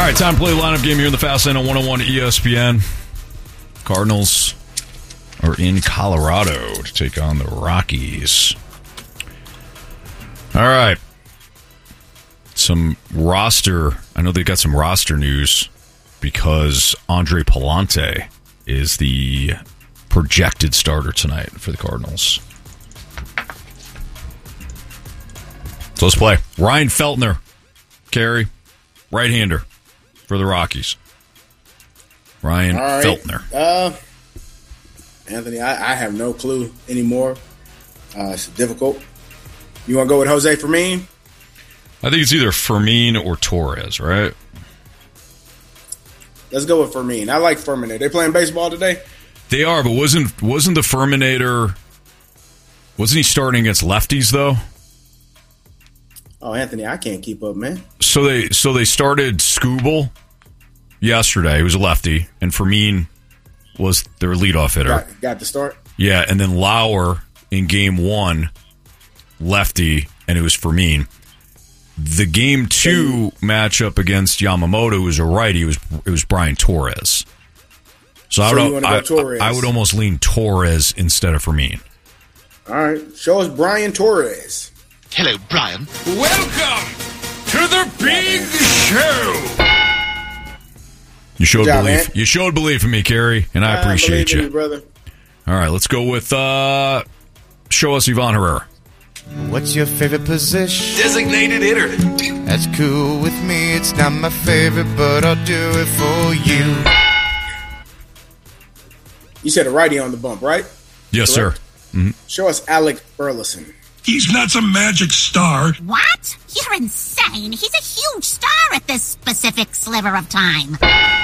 right, time to play the lineup game here in the Fast Lane on 101 ESPN. Cardinals are in Colorado to take on the Rockies. All right. I know they've got some roster news because Andre Pallante is the projected starter tonight for the Cardinals. So let's play. Ryan Feltner, Carey, right-hander for the Rockies. Ryan Feltner. Anthony, I have no clue anymore. It's difficult. You want to go with Jose Fermin? I think it's either Fermin or Torres, right? Let's go with Fermin. I like Fermin. Are they playing baseball today? They are, but wasn't the Ferminator? Wasn't he starting against lefties though? Oh, Anthony, I can't keep up, man. So they started Skubal yesterday. He was a lefty, and Fermin was their leadoff hitter. Got the start. Yeah, and then Lauer in game 1, lefty, and it was Fermin. The game 2 matchup against Yamamoto was a righty. It was Brian Torres. So I would almost lean Torres instead of Fermin. All right, show us Brian Torres. Hello, Brian. Welcome to the big show. You showed belief. Man. You showed belief in me, Carey, and I appreciate you, brother. All right, let's go with show us Ivan Herrera. What's your favorite position? Designated hitter. That's cool with me. It's not my favorite, but I'll do it for you. You said a righty on the bump, right? Yes, Correct? sir. Mm-hmm. Show us Alec Burleson. He's not some magic star. What? You're insane. He's a huge star at this specific sliver of time.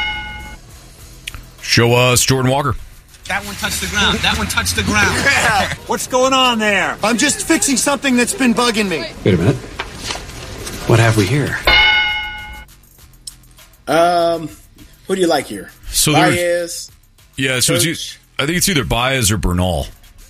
Show us Jordan Walker. That one touched the ground. That one touched the ground. Yeah. What's going on there? I'm just fixing something that's been bugging me. Wait a minute. What have we here? Who do you like here? So Baez. Yeah, so I think it's either Baez or Bernal.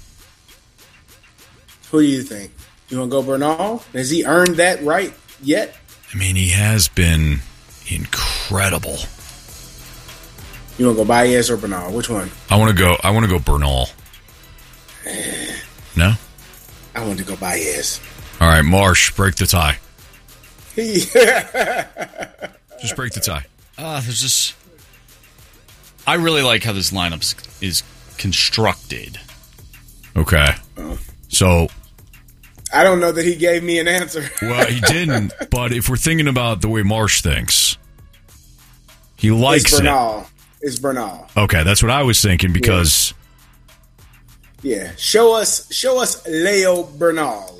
Who do you think? You want to go Bernal? Has he earned that right yet? I mean, he has been incredible. You want to go Baez or Bernal? Which one? I want to go Bernal. No? I want to go Baez. All right, Marsh, break the tie. Just break the tie. There's just... I really like how this lineup is constructed. Okay. So... I don't know that he gave me an answer. Well, he didn't, but if we're thinking about the way Marsh thinks, he likes Bernal. it. It's Bernal. Okay, that's what I was thinking because... Yeah. Show us Leo Bernal.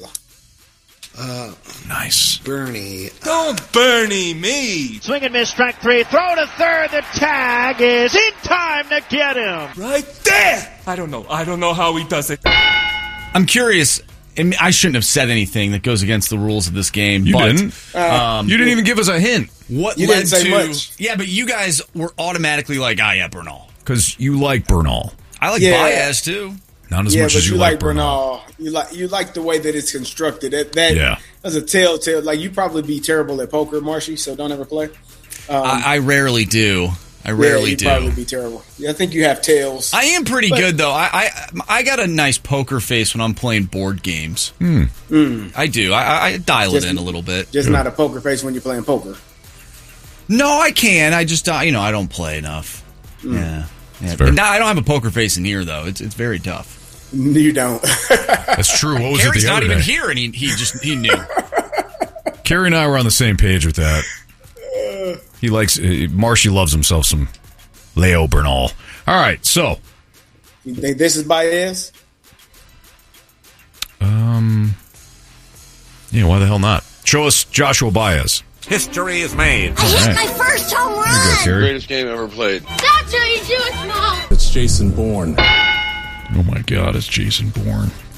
Nice. Bernie. Don't Bernie me. Swing and miss, strike 3. Throw to third. The tag is in time to get him. Right there. I don't know how he does it. I'm curious... And I shouldn't have said anything that goes against the rules of this game. You but, didn't. You didn't even give us a hint. What you led didn't say to? Much. Yeah, but you guys were automatically like, yeah, Bernal. Because you like Bernal. I like Baez too. Not as much as you like Bernal. You like the way that it's constructed. That's a telltale. Like, you probably be terrible at poker, Marshy. So don't ever play. I rarely do. I rarely do. Probably be terrible. Yeah, I think you have tails. I am pretty good though. I got a nice poker face when I'm playing board games. I do. I dial it in a little bit. Just not a poker face when you're playing poker. No, I can. I just I don't play enough. Yeah. But now I don't have a poker face in here though. It's very tough. You don't. That's true. What was Carey's it the other not even day? here, and he knew. Carey and I were on the same page with that. He likes Marshy loves himself some Leo Bernal. All right, so you think this is Baez? Yeah, why the hell not? Show us Joshua Baez. History is made. I hit my first home run. There you go, Carey. Greatest game ever played. That's how you do it, Mom. It's Jason Bourne. Oh my God, it's Jason Bourne.